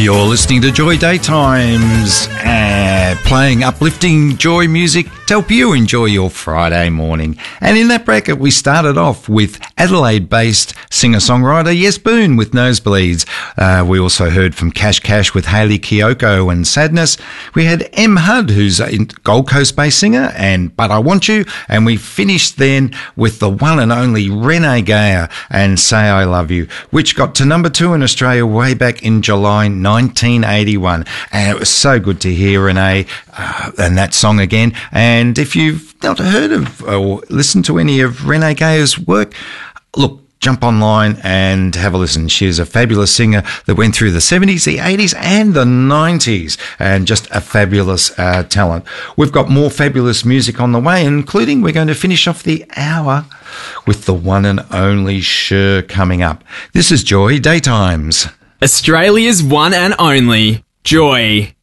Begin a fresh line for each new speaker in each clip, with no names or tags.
You're listening to Joy Daytimes, playing uplifting joy music to help you enjoy your Friday morning. And in that bracket, we started off with Adelaide-based singer-songwriter Yes Boone with Nosebleeds. We also heard from Cash Cash with Hayley Kiyoko and Sadness. We had M. Hudd, who's a Gold Coast-based singer, and But I Want You. And we finished then with the one and only Renee Geyer and Say I Love You, which got to number 2 in Australia way back in July 1981. And it was so good to hear Renee and that song again. And if you've not heard of or listened to any of Renee Geyer's work, look, jump online and have a listen. She's a fabulous singer that went through the 70s, the 80s and the 90s, and just a fabulous talent. We've got more fabulous music on the way, including we're going to finish off the hour with the one and only Cher coming up. This is Joy Daytimes.
Australia's one and only Joy.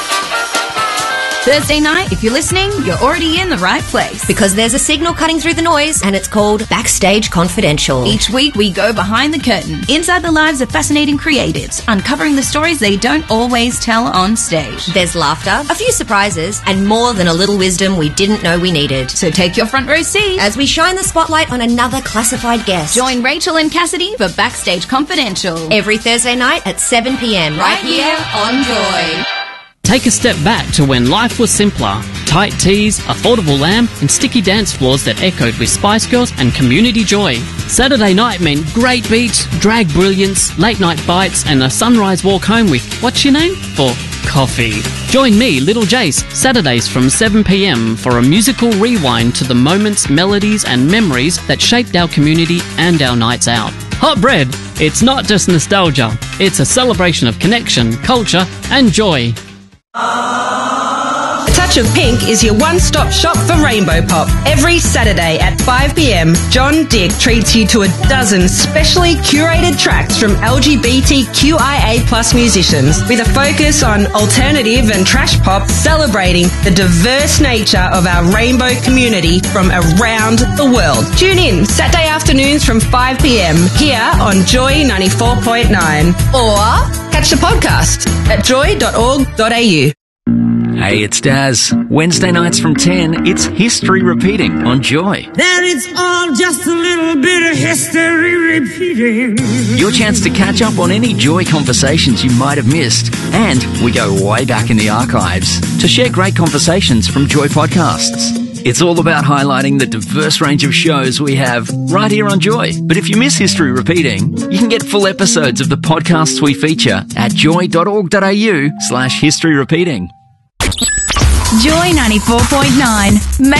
Thursday night, if you're listening, you're already in the right place.
Because there's a signal cutting through the noise, and it's called Backstage Confidential.
Each week, we go behind the curtain, inside the lives of fascinating creatives, uncovering the stories they don't always tell on stage.
There's laughter, a few surprises, and more than a little wisdom we didn't know we needed.
So take your front row seat
as we shine the spotlight on another classified guest.
Join Rachel and Cassidy for Backstage Confidential.
Every Thursday night at 7 p.m.
right here on Joy.
Take a step back to when life was simpler. Tight tees, affordable lamb, and sticky dance floors that echoed with Spice Girls and community joy. Saturday night meant great beats, drag brilliance, late night bites, and a sunrise walk home with, what's your name? For coffee. Join me, Little Jace, Saturdays from 7 p.m. for a musical rewind to the moments, melodies, and memories that shaped our community and our nights out. Hot Bread, it's not just nostalgia, it's a celebration of connection, culture, and joy.
A Touch of Pink is your one-stop shop for Rainbow Pop. Every Saturday at 5 p.m, John Dick treats you to a dozen specially curated tracks from LGBTQIA+ musicians with a focus on alternative and trash pop, celebrating the diverse nature of our rainbow community from around the world. Tune in Saturday afternoons from 5 p.m. here on Joy 94.9, or catch the podcast at joy.org.au.
Hey, it's Daz. Wednesday nights from 10, it's History Repeating on Joy.
That it's all just a little bit of history repeating.
Your chance to catch up on any Joy conversations you might have missed. And we go way back in the archives to share great conversations from Joy podcasts. It's all about highlighting the diverse range of shows we have right here on Joy. But if you miss History Repeating, you can get full episodes of the podcasts we feature at joy.org.au/historyrepeating.
Joy 94.9.